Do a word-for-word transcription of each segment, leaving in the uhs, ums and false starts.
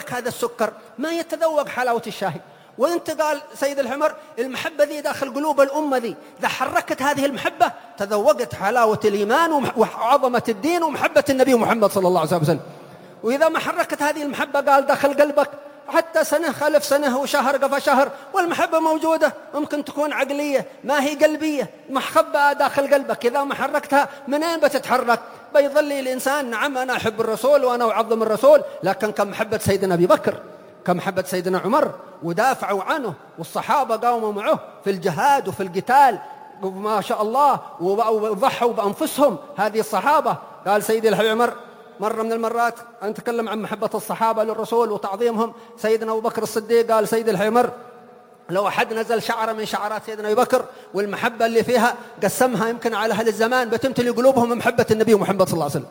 يحرك هذا السكر ما يتذوق حلاوة الشاي. وانت قال سيد الحمر المحبة ذي داخل قلوب الأمة ذي، إذا حركت هذه المحبة تذوقت حلاوة الإيمان وعظمة الدين ومحبة النبي محمد صلى الله عليه وسلم. وإذا ما حركت هذه المحبة قال داخل قلبك حتى سنة خلف سنة وشهر قفى شهر والمحبة موجودة، ممكن تكون عقلية ما هي قلبية، محبة داخل قلبك، إذا ما حركتها منين بتتحرك؟ بيظل الإنسان نعم أنا أحب الرسول وأنا أعظم الرسول، لكن كمحبة سيدنا أبي بكر، كمحبة سيدنا عمر، ودافعوا عنه والصحابة قاموا معه في الجهاد وفي القتال ما شاء الله وضحوا بأنفسهم. هذه الصحابة قال سيدي الحبيب عمر مرة من المرات أن نتكلم عن محبة الصحابة للرسول وتعظيمهم، سيدنا أبو بكر الصديق قال سيدي الحبيب عمر لو أحد نزل شعرة من شعرات سيدنا أبي بكر والمحبة اللي فيها قسمها يمكن على أهل الزمان بتمتلي قلوبهم محبة النبي محمد صلى الله عليه وسلم.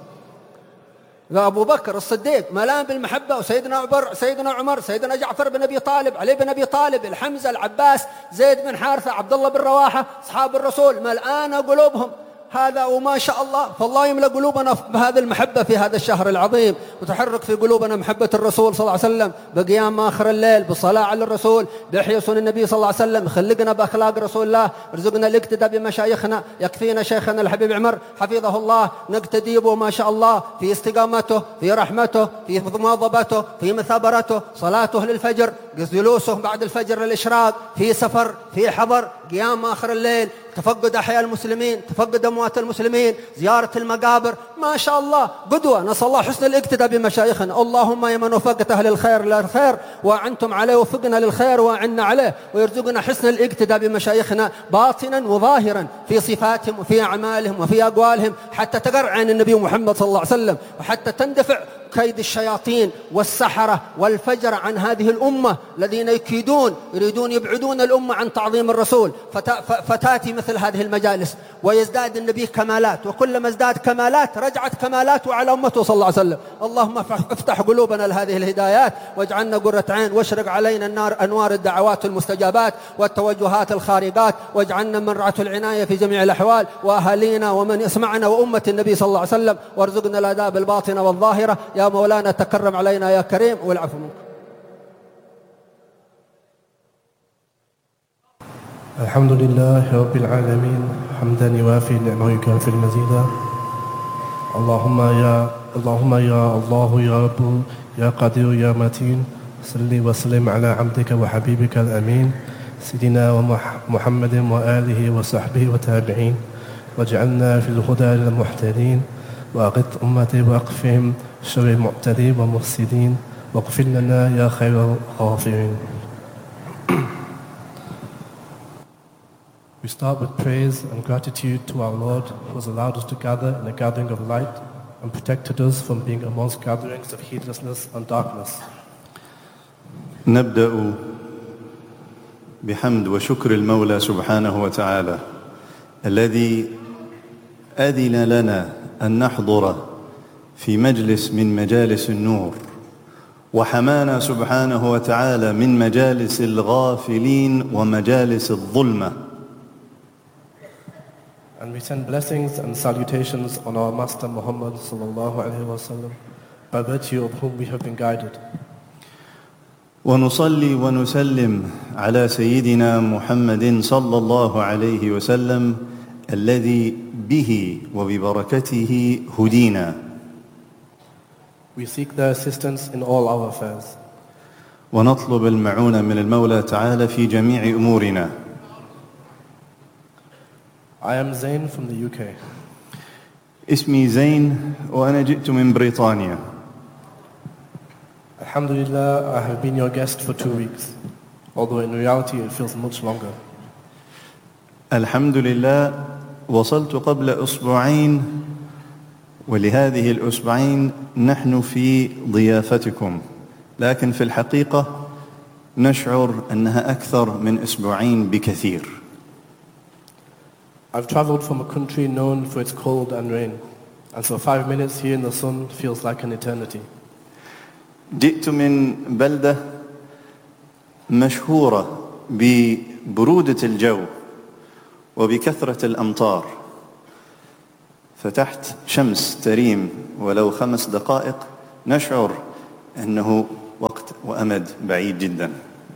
أبو بكر الصديق ملان بالمحبة، وسيدنا عمر سيدنا عمر سيدنا جعفر بن أبي طالب، علي بن أبي طالب، الحمزة، العباس، زيد بن حارثة، عبد الله بن رواحة، أصحاب الرسول ملآن قلوبهم هذا. وما شاء الله فالله يملأ قلوبنا بهذه المحبة في هذا الشهر العظيم، وتحرك في قلوبنا محبة الرسول صلى الله عليه وسلم بقيام آخر الليل، بالصلاة على الرسول، بإحياء سنن النبي صلى الله عليه وسلم، خلقنا بأخلاق رسول الله، ارزقنا الاقتداء بمشايخنا، يكفينا شيخنا الحبيب عمر حفظه الله نقتدي به ما شاء الله في استقامته، في رحمته، في مواظبته، في مثابرته، صلاته للفجر، جلوسه بعد الفجر للإشراق، في سفر، في حضر، قيام آخر الليل، تفقد أحياء المسلمين، تفقد أموات المسلمين، زيارة المقابر، ما شاء الله قدوة. نسأل الله حسن الاقتداء بمشايخنا. اللهم يا من وفقت أهل الخير للخير وأعنتم عليه وفقنا للخير وأعنا عليه، ويرزقنا حسن الاقتداء بمشايخنا باطنا وظاهرا في صفاتهم وفي أعمالهم وفي أقوالهم، حتى تقر عين النبي محمد صلى الله عليه وسلم، وحتى تندفع كيد الشياطين والسحرة والفجر عن هذه الأمة الذين يكيدون يريدون يبعدون الأمة عن تعظيم الرسول. فتاتي مثل هذه المجالس ويزداد النبي كمالات، وكلما ازداد كمالات رجعت كمالاته على أمته صلى الله عليه وسلم. اللهم افتح قلوبنا لهذه الهدايات واجعلنا قرة عين، واشرق علينا النار أنوار الدعوات المستجابات والتوجهات الخارقات، واجعلنا من رعاة العناية في جميع الأحوال، وأهالينا ومن يسمعنا وأمة النبي صلى الله عليه وسلم، وارزقنا الآداب الباطنة والظاهرة. يا مولانا تكرم علينا يا كريم والعفو منك. الحمد لله رب العالمين حمدا يوافي نعمه ويكافئ مزيدا. اللهم يا اللهم يا الله يا رب يا قدير يا متين، صل وسلم على عبدك وحبيبك الأمين سيدنا ومحمد وآله وصحبه وتابعين، واجعلنا في الهدى للمحتدين، وأغث أمتي وأقفهم شر المعتدين والمفسدين، واغفر لنا يا خير الغافرين. We start with praise and gratitude to our Lord who has allowed us to gather in a gathering of light and protected us from being amongst gatherings of heedlessness and darkness. نبدأ بحمد وشكر المولى سبحانه وتعالى الذي أذن لنا أن نحضر في مجلس من مجالس النور، وحمانا سبحانه وتعالى من مجالس الغافلين ومجالس الظلمة. And we send blessings and salutations on our Master Muhammad sallallahu alayhi wa sallam, by virtue of whom we have been guided. ونصلي ونسلم على سيدنا محمد صلى الله عليه وسلم الذي به وببركته هدينا. We seek their assistance in all our affairs. ونطلب المعونة من المولى تعالى في جميع أمورنا. I am Zain from the U K. اسمي زين وأنا جئت من بريطانيا. Alhamdulillah, I have been your guest for two weeks, although in reality it feels much longer. الحمد لله وصلت قبل أسبوعين، ولهذه الأسبوعين نحن في ضيافتكم، لكن في الحقيقة نشعر أنها أكثر من أسبوعين بكثير. I've traveled from a country known for its cold and rain, and so five minutes here in the sun feels like an eternity. جئت من بلدة مشهورة ببرودة الجو وبكثرة الأمطار، فتحت شمس تريم ولو خمس دقائق نشعر أنه وقت وأمد بعيد جدا.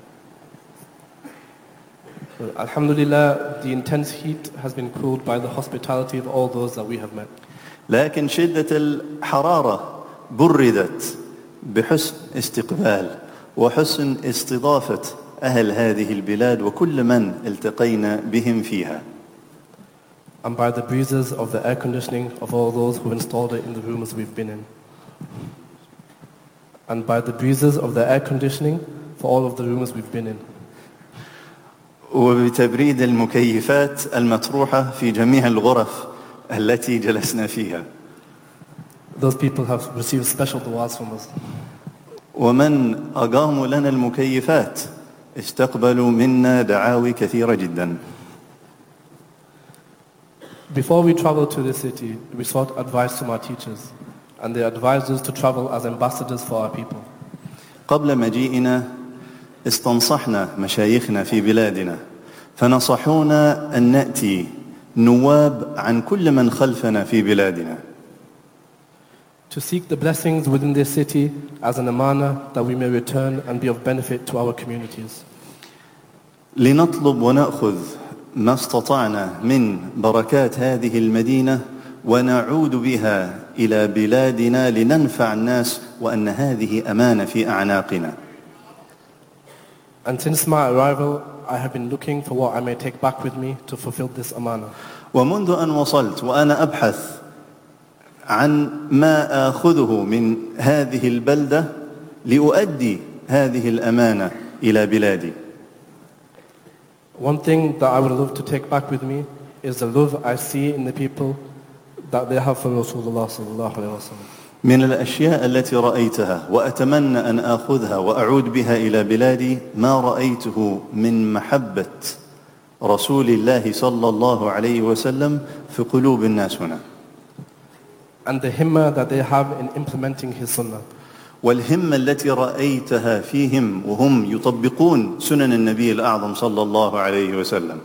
Alhamdulillah, the intense heat has been cooled by the hospitality of all those that we have met. لكن شدة الحرارة بردت بحسن استقبال وحسن استضافة أهل هذه البلاد وكل من التقينا بهم فيها. And by the breezes of the air conditioning of all those who installed it in the rooms we've been in. And by the breezes of the air conditioning for all of the rooms we've been in. وبتبريد المكيفات المطروحة في جميع الغرف التي جلسنا فيها. Those people have received special du'as from us. ومن أقاموا لنا المكيفات استقبلوا منا دعاوي كثيرة جدا. Before we traveled to this city, we sought advice from our teachers, and they advised us to travel as ambassadors for our people. قبل مجيئنا استنصحنا مشايخنا في بلادنا فنصحونا أن نأتي نواب عن كل من خلفنا في بلادنا. To seek the blessings within this city as an amana that we may return and be of benefit to our communities. لنطلب ونأخذ ما استطعنا من بركات هذه المدينة ونعود بها إلى بلادنا لننفع الناس وأن هذه أمانة في أعناقنا. And since my arrival, I have been looking for what I may take back with me to fulfill this amana. ومنذ أن وصلت وأنا أبحث عن ما آخذه من هذه البلدة لأؤدي هذه الأمانة إلى بلادي. One thing that I would love to take back with me is the love I see in the people that they have for Rasulullah sallallahu alayhi wa sallam. من الأشياء التي رأيتها وأتمنى أن آخذها وأعود بها إلى بلادي ما رأيته من محبة رسول الله صلى الله عليه وسلم في قلوب الناس هنا. And the himma that they have in implementing his sunnah. والهمة التي رأيتها فيهم وهم يطبقون سنن النبي الأعظم صلى الله عليه وسلم.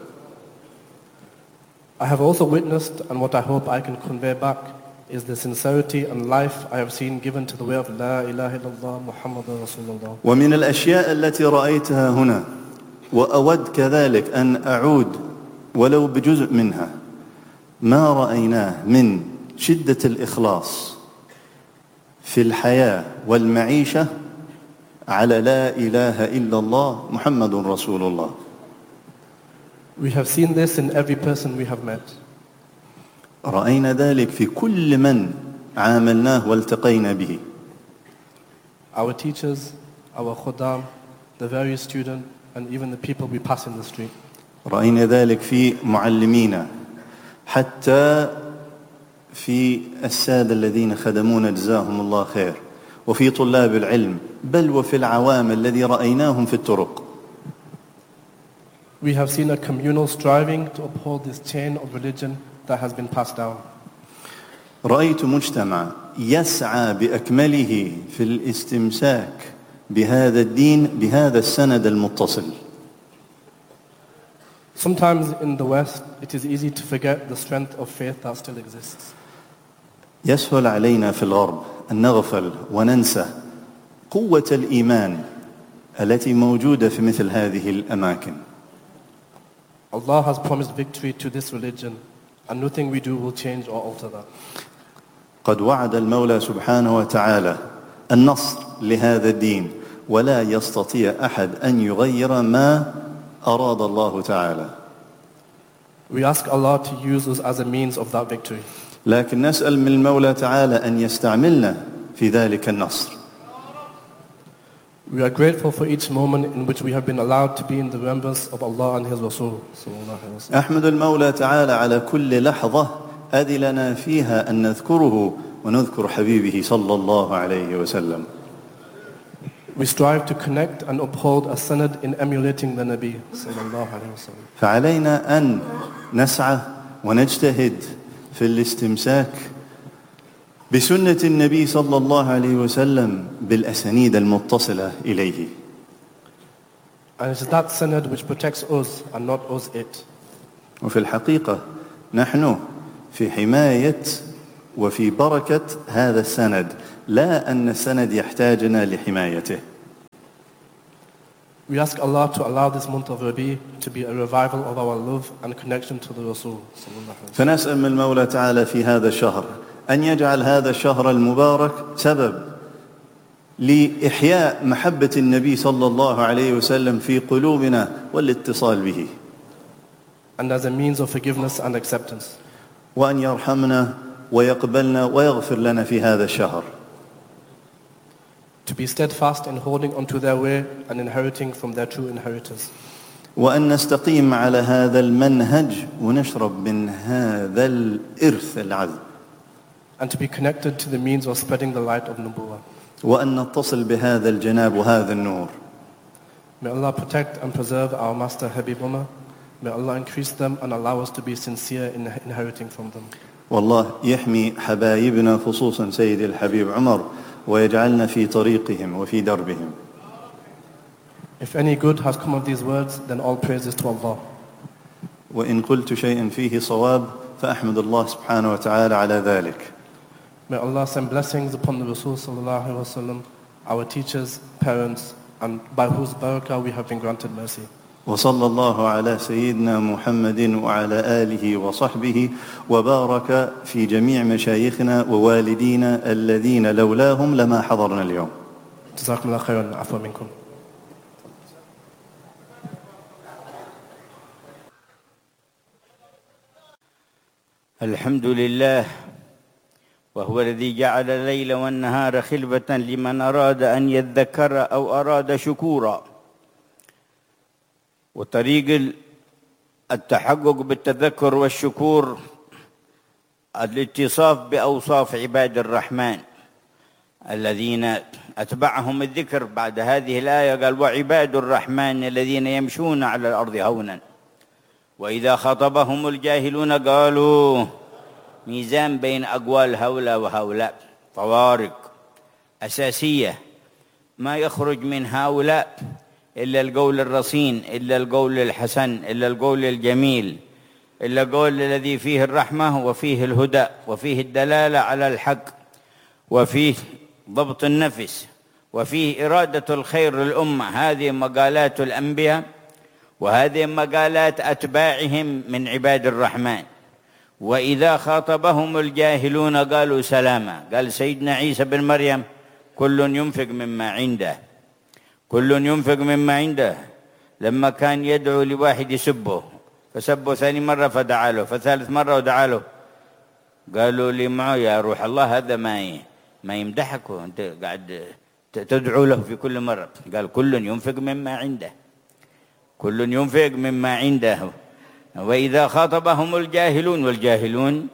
I have also witnessed, and what I hope I can convey back, is the sincerity and life I have seen given to the way of La ilaha illallah Muhammad Rasulullah. ومن الأشياء التي رأيتها هنا وأود كذلك أن أعود ولو بجزء منها ما رأيناه من شدة الإخلاص في الحياة والمعيشة على لا إله إلا الله محمد رسول الله. We have seen this in every person we have met. رأينا ذلك في كل من عاملناه والتقينا به. Our teachers, our khuddam, the various students, and even the people we pass in the street. رأينا ذلك في معلمينا حتى في السادة الذين خدمونا جزاهم الله خير وفي طلاب العلم بل وفي العوام الذي رأيناهم في الطرق. We have seen a communal striving to uphold this chain of religion that has been passed down. رأيت مجتمع يسعى بأكمله في الاستمساك بهذا الدين بهذا السند المتصل. Sometimes in the West, it is easy to forget the strength of faith that still exists. يسهل علينا في الغرب أن نغفل وننسى قوة الإيمان التي موجودة في مثل هذه الأماكن. Allah has promised victory to this religion, and nothing we do will change or alter that. قد وعد المولى سبحانه وتعالى النصر لهذا الدين ولا يستطيع أحد أن يغير ما أراد الله تعالى. We ask Allah to use us as a means of that victory. لكن نسأل من المولى تعالى أن يستعملنا في ذلك النصر. We are grateful for each moment in which we have been allowed to be in the remembrance of Allah and His Rasul. أحمد المولى تعالى على كل لحظة أذن لنا فيها أن نذكره ونذكر حبيبه صلى الله عليه وسلم. We strive to connect and uphold a sanad in emulating the Nabi sallallahu alayhi wa sallam. فعلينا أن نسعى ونجتهد في الاستمساك بسنة النبي صلى الله عليه وسلم بالأسانيد المتصلة إليه. And it is that sanad which protects us and not us it. وفي الحقيقة نحن في حماية وفي بركة هذا السند لا أن السند يحتاجنا لحمايته. We ask Allah to allow this month of Rabi to be a revival of our love and connection to the Rasul. فنسأل من المولى تعالى في هذا الشهر أن يجعل هذا الشهر المبارك سبب لإحياء محبة النبي صلى الله عليه وسلم في قلوبنا والاتصال به. And as a means of forgiveness and acceptance. وأن يرحمنا ويقبلنا ويغفر لنا في هذا الشهر. To be steadfast in holding onto their way and inheriting from their true inheritors. وأن نستقيم على هذا المنهج ونشرب من هذا الإرث العذب. And to be connected to the means of spreading the light of Nubuwwah. وأن نتصل بهذا الجناب وهذا النور. May Allah protect and preserve our master Habib Umar. May Allah increase them and allow us to be sincere in inheriting from them. والله يحمي حبايبنا خصوصا سيد الحبيب عمر ويجعلنا في طريقهم وفي دربهم. If any good has come of these words, then all praise is to Allah. وإن قلت شيئا فيه صواب فأحمد الله سبحانه وتعالى على ذلك. May Allah send blessings upon the Rasul sallallahu alaihi wasallam, our teachers, parents, and by whose barakah we have been granted mercy. وصلى الله على سيدنا محمد وعلى آله وصحبه وبارك في جميع مشايخنا ووالدينا الذين لولاهم لما حضرنا اليوم. جزاكم الله خيرا عفوا منكم. الحمد لله وهو الذي جعل الليل والنهار خلفة لمن أراد أن يذكر أو أراد شكورا. وطريق التحقق بالتذكر والشكور الاتصاف بأوصاف عباد الرحمن الذين أتبعهم الذكر بعد هذه الآية قال وعباد الرحمن الذين يمشون على الأرض هونا وإذا خاطبهم الجاهلون قالوا ميزان بين أقوال هؤلاء وهؤلاء فوارق أساسية ما يخرج من هؤلاء إلا القول الرصين إلا القول الحسن إلا القول الجميل إلا القول الذي فيه الرحمة وفيه الهدى وفيه الدلالة على الحق وفيه ضبط النفس وفيه إرادة الخير للأمة. هذه مقالات الأنبياء وهذه مقالات أتباعهم من عباد الرحمن. وإذا خاطبهم الجاهلون قالوا سلاما. قال سيدنا عيسى بن مريم كل ينفق مما عنده كل ينفق مما عنده لما كان يدعو لواحد يسبه فسبه ثاني مرة فدعا له فثالث مرة ودعا له قالوا لي معه يا روح الله هذا ما ما يمدحك وانت قاعد تدعو له في كل مرة. قال كل ينفق مما عنده كل ينفق مما عنده. وإذا خاطبهم الجاهلون والجاهلون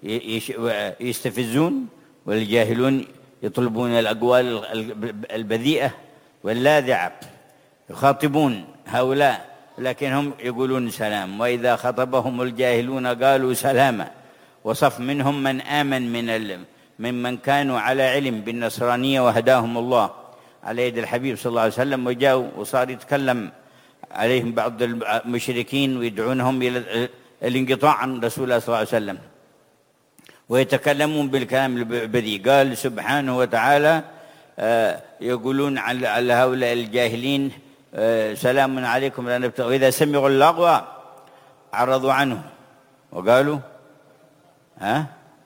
يستفزون والجاهلون يطلبون الأقوال البذيئة واللاذعة يخاطبون هؤلاء لكنهم يقولون سلام. وإذا خطبهم الجاهلون قالوا سلاما. وصف منهم من آمن من ممن كانوا على علم بالنصرانية وهداهم الله على يد الحبيب صلى الله عليه وسلم وجاءوا وصار يتكلم عليهم بعض المشركين ويدعونهم إلى الانقطاع عن رسول الله صلى الله عليه وسلم ويتكلمون بالكلام البذيء. قال سبحانه وتعالى يقولون على هؤلاء الجاهلين سلام عليكم لا نبتغي. وإذا سمعوا اللغو عرضوا عنه وقالوا ها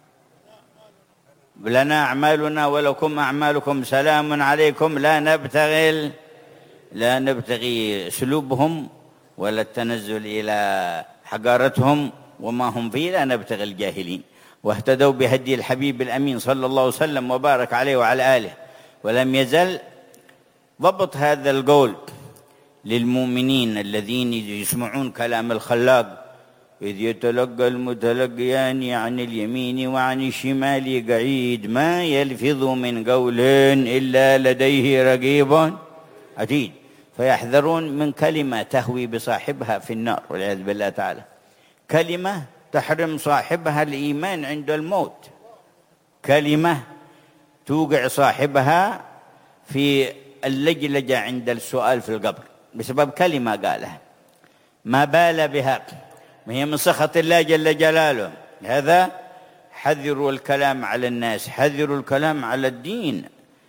لنا أعمالنا ولكم أعمالكم سلام عليكم لا نبتغي لا نبتغي سلوبهم ولا التنزل إلى حقارتهم وما هم فيه لا نبتغي الجاهلين. واهتدوا بهدي الحبيب الأمين صلى الله عليه وسلم وبارك عليه وعلى آله. ولم يزل ضبط هذا القول للمؤمنين الذين يسمعون كلام الخلاق إذ يتلقى المتلقيان عن اليمين وعن الشمال قعيد ما يلفظ من قول إلا لديه رقيب عتيد فيحذرون من كلمة تهوي بصاحبها في النار والعياذ بالله تعالى. كلمة تحرم صاحبها الإيمان عند الموت. كلمة توقع صاحبها في اللجلجة عند السؤال في القبر بسبب كلمة قالها ما بال بها وهي من سخط الله جل جلاله. هذا حذروا الكلام على الناس حذروا الكلام على الدين.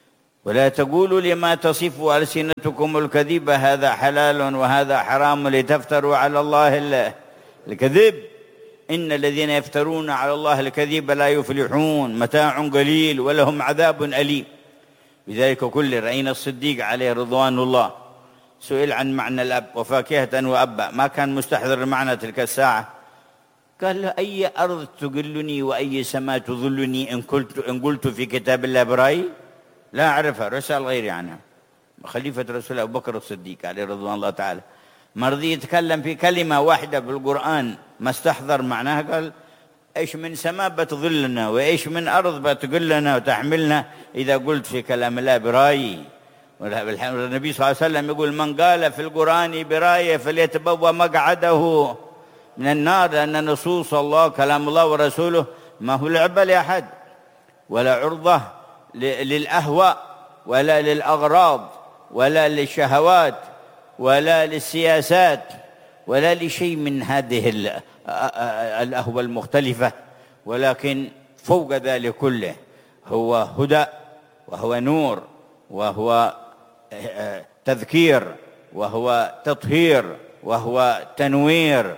ولا تقولوا لما تصف ألسنتكم الكذب هذا حلال وهذا حرام لتفتروا على الله الكذب إن الذين يفترون على الله الكذب لا يفلحون متاع قليل ولهم عذاب أليم. بذلك كل رأينا الصديق عليه رضوان الله سئل عن معنى الأب وفاكهة وأبا، ما كان مستحضر معنى تلك الساعة، قال له أي أرض تقلني وأي سماء تظلني إن قلت إن قلت في كتاب الله برأي لا أعرفها، رسال غيري عنها. خليفة رسول أبو بكر الصديق عليه رضوان الله تعالى ما رضي يتكلم في كلمة واحدة بالقرآن ما استحضر معناها، قال إيش من سماء بتظلنا وإيش من أرض بتقلنا وتحملنا إذا قلت في كلام الله برأي. والنبي صلى الله عليه وسلم يقول من قال في القرآن برأيه فليتبوأ مقعده من النار، لأن نصوص الله كلام الله ورسوله ما هو لعبة لأحد ولا عرضة للأهواء ولا للأغراض ولا للشهوات ولا للسياسات ولا لشيء من هذه الأهواء المختلفة، ولكن فوق ذلك كله هو هدى وهو نور وهو تذكير وهو تطهير وهو تنوير.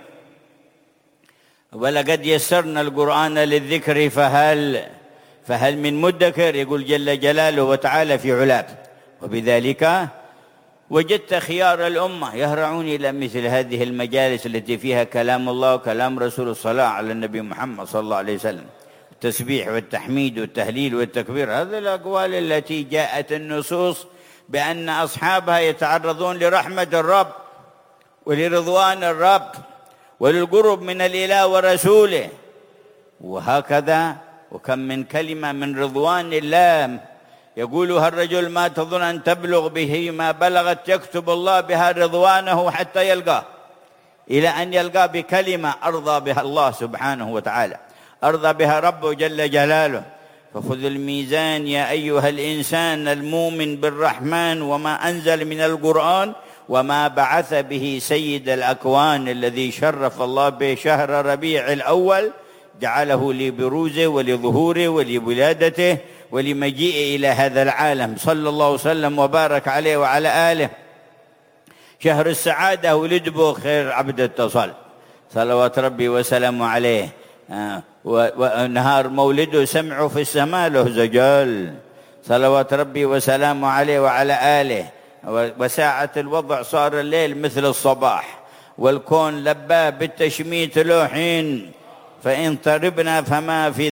ولقد يسرنا القرآن للذكر فهل فهل من مدكر، يقول جل جلاله وتعالى في علاه. وبذلك وجدت خيار الأمة يهرعون إلى مثل هذه المجالس التي فيها كلام الله وكلام رسول الصلاة على النبي محمد صلى الله عليه وسلم، التسبيح والتحميد والتهليل والتكبير، هذه الأقوال التي جاءت النصوص بأن أصحابها يتعرضون لرحمة الرب ولرضوان الرب وللقرب من الإله ورسوله. وهكذا وكم من كلمة من رضوان الله يقولها الرجل ما تظن أن تبلغ به ما بلغت، يكتب الله بها رضوانه حتى يلقاه، إلى أن يلقاه بكلمة أرضى بها الله سبحانه وتعالى، أرضى بها ربه جل جلاله. فخذ الميزان يا أيها الإنسان المؤمن بالرحمن وما أنزل من القرآن وما بعث به سيد الأكوان الذي شرف الله به شهر ربيع الأول، جعله لبروزه ولظهوره ولولادته ولمجيئه إلى هذا العالم، صلى الله وسلم وبارك عليه وعلى آله. شهر السعادة ولد به خير عبد اتصل، صلوات ربي وسلامه عليه. آه ونهار مولده سمعه في السماء له زجال، صلوات ربي وسلامه عليه وعلى آله. وساعة الوضع صار الليل مثل الصباح، والكون لباه بالتشميت له حين، فإن طربنا فما في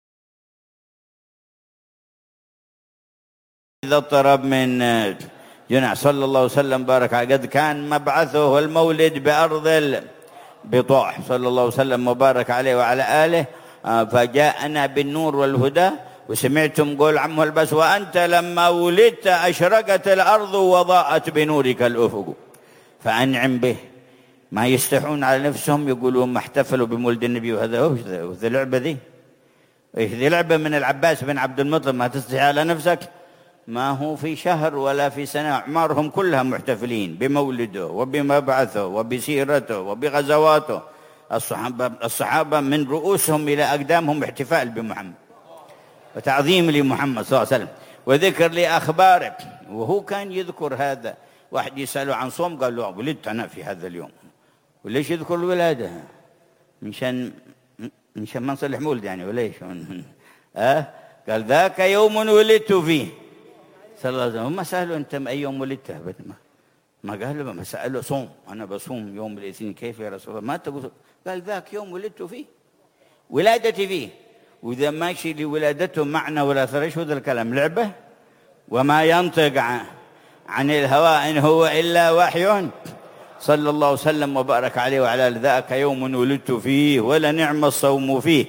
ذا الطرب من جناح، صلى الله وسلم بارك عليه. قد كان مبعثه والمولد بأرض بطاح، صلى الله وسلم وبارك عليه وعلى آله. فجاءنا بالنور والهدى. وسمعتم قول عمه البس وأنت لما ولدت أشرقت الأرض وضاءت بنورك الأفق، فأنعم به. ما يستحون على نفسهم يقولون ما احتفلوا بمولد النبي، وهذا هو ذي لعبة ذي ذي لعبة من العباس بن عبد المطلب، ما تستحي على نفسك. ما هو في شهر ولا في سنة، أعمارهم كلها محتفلين بمولده وبمبعثه وبسيرته وبغزواته. الصحابة, الصحابة من رؤوسهم إلى أقدامهم احتفال بمحمد وتعظيم لمحمد صلى الله عليه وسلم وذكر لأخباره. وهو كان يذكر هذا. واحد يسأله عن صوم قال له ولدت أنا في هذا اليوم. وليش يذكر الولادة؟ منشان منشان ما نصلح مولد يعني، وليش؟ أه؟ قال ذاك يوم ولدت فيه صلى الله عليه وسلم. هم سألوا أنت أي يوم ولدت؟ ما قال له، ما سأله صوم، أنا بصوم يوم الاثنين. كيف يا رسول الله؟ ما تقول؟ قال ذاك يوم ولدت فيه، ولادتي فيه. وإذا ماشي لولادته معنى ولا ثر، ايش هذا الكلام؟ لعبة؟ وما ينطق عن, عن الهوى إن هو إلا وحي، صلى الله وسلم وبارك عليه وعلى آله. ذاك يوم ولدت فيه ولا نعم الصوم فيه.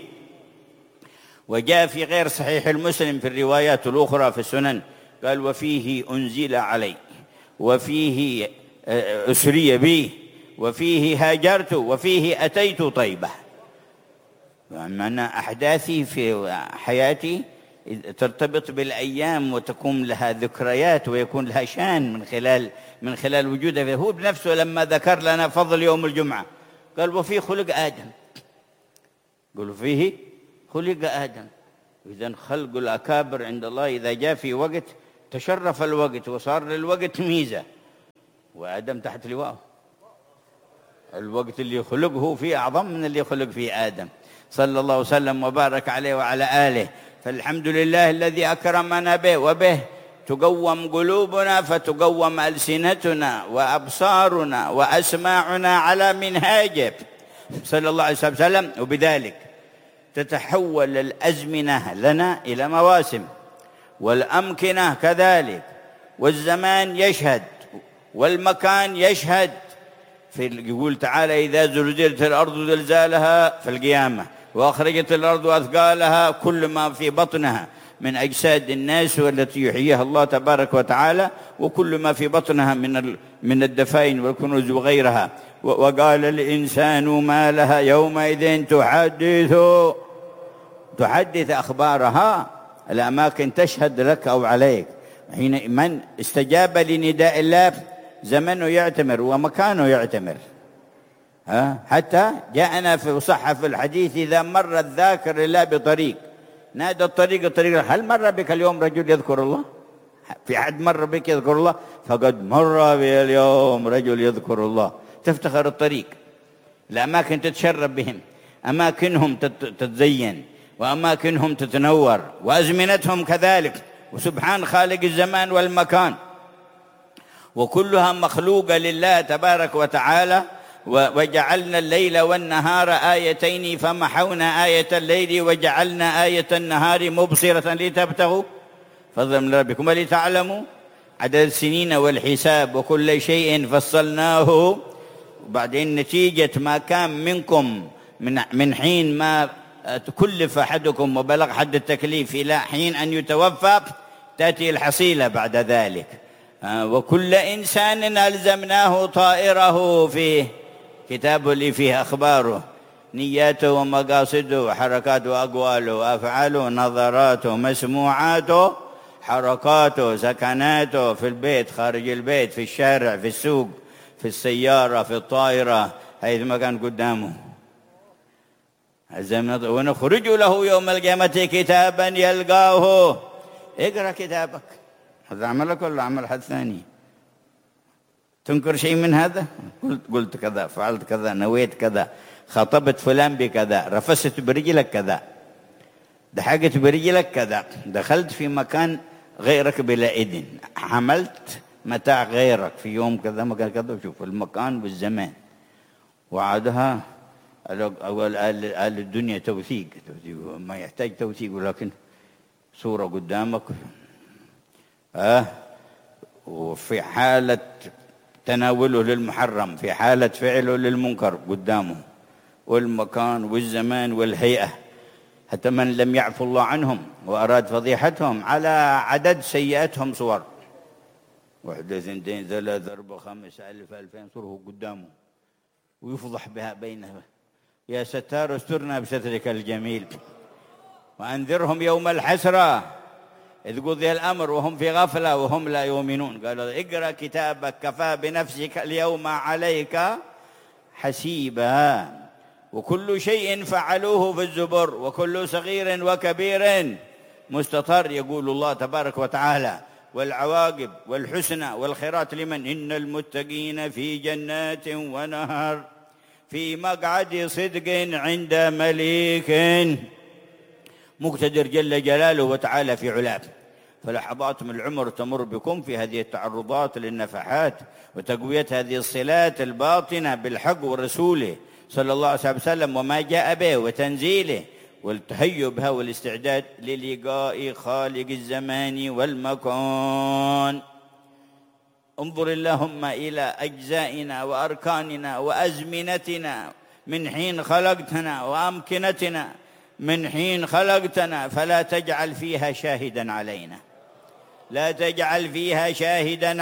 وجاء في غير صحيح المسلم في الروايات الأخرى في السنن قال وفيه أنزل علي وفيه أسري بي وفيه هاجرت وفيه أتيت طيبة. معنى أحداثي في حياتي ترتبط بالأيام وتكون لها ذكريات ويكون لها شان من خلال من خلال وجوده. هو بنفسه لما ذكر لنا فضل يوم الجمعة قال وفيه خلق آدم، قالوا فيه خلق آدم. إذن خلق الأكابر عند الله إذا جاء في وقت تشرف الوقت وصار للوقت ميزة، وآدم تحت لواءه. الوقت اللي يخلقه فيه أعظم من اللي يخلق فيه آدم، صلى الله وسلم وبارك عليه وعلى آله. فالحمد لله الذي أكرمنا به، وبه تقوم قلوبنا فتقوم ألسنتنا وأبصارنا وأسماعنا على منهاجه صلى الله عليه وسلم. وبذلك تتحول الأزمنة لنا إلى مواسم، والأمكنة كذلك، والزمان يشهد والمكان يشهد. في يقول تعالى: إذا زلزلت الأرض زلزالها في القيامة، وأخرجت الأرض أثقالها، كل ما في بطنها من أجساد الناس والتي يحييها الله تبارك وتعالى، وكل ما في بطنها من من الدفائن والكنوز وغيرها. وقال الإنسان ما لها يومئذ تحدث تحدث أخبارها. الأماكن تشهد لك أو عليك. حين من استجاب لنداء الله زمنه يعتمر ومكانه يعتمر. ها حتى جاءنا في صحة في الحديث: إذا مر الذاكر لله بطريق نادى الطريق الطريق: هل مر بك اليوم رجل يذكر الله؟ في حد مر بك يذكر الله؟ فقد مر بي اليوم رجل يذكر الله. تفتخر الطريق. الأماكن تتشرب بهم، أماكنهم تتزين، وأماكنهم تتنور، وأزمنتهم كذلك. وسبحان خالق الزمان والمكان، وكلها مخلوقة لله تبارك وتعالى. وجعلنا الليل والنهار آيتين فمحونا آية الليل وجعلنا آية النهار مبصرة لتبتغوا فضلا من ربكم ولتعلموا عدد السنين والحساب وكل شيء فصلناه. وبعدين نتيجة ما كان منكم من من حين ما تكلف أحدكم وبلغ حد التكليف إلى حين أن يتوفى تأتي الحصيلة بعد ذلك. وكل إنسان ألزمناه طائره فيه كتاب اللي فيه أخباره، نياته ومقاصده وحركاته وأقواله وأفعاله، نظراته مسموعاته، حركاته، سكناته، في البيت، خارج البيت، في الشارع، في السوق، في السيارة، في الطائرة، حيثما كان قدامه. ونخرج له يوم القيامة كتابا يلقاه. اقرأ كتابك. هذا عملك ولا عمل حد ثاني؟ تنكر شيء من هذا؟ قلت قلت كذا، فعلت كذا، نويت كذا، خطبت فلان بكذا، رفست برجلك كذا، دحقت برجلك كذا، دخلت في مكان غيرك بلا إذن، حملت متاع غيرك في يوم كذا مكان كذا. وشوف المكان والزمان. وعادها أول آل الدنيا توثيق، ما يحتاج توثيق، ولكن صورة قدامك. آه وفي حالة تناوله للمحرم، في حالة فعله للمنكر قدامه، والمكان والزمان والهيئة. حتى من لم يعفو الله عنهم وأراد فضيحتهم على عدد سيئاتهم صور، واحدة اثنتين ثلاثة أربعة خمسة ألف ألفين صوره قدامه، ويفضح بها بينه: يا ستار استرنا بسترك الجميل. وأنذرهم يوم الحسرة إذ قضي الأمر وهم في غفلة وهم لا يؤمنون. قال: اقرأ كتابك كفى بنفسك اليوم عليك حسيبا. وكل شيء فعلوه في الزبر، وكل صغير وكبير مستطر، يقول الله تبارك وتعالى. والعواقب والحسنى والخيرات لمن؟ إن المتقين في جنات ونهر في مقعد صدق عند مليك مقتدر جل جلاله وتعالى في علاه. فلحظات من العمر تمر بكم في هذه التعرضات للنفحات وتقوية هذه الصلات الباطنة بالحق ورسوله صلى الله عليه وسلم وما جاء به وتنزيله، والتهيؤ بها والاستعداد للقاء خالق الزمان والمكان. انظر اللهم إلى أجزائنا وأركاننا وأزمنتنا من حين خلقتنا وأمكنتنا من حين خلقتنا، فلا تجعل فيها شاهدا علينا، لا تجعل فيها شاهدا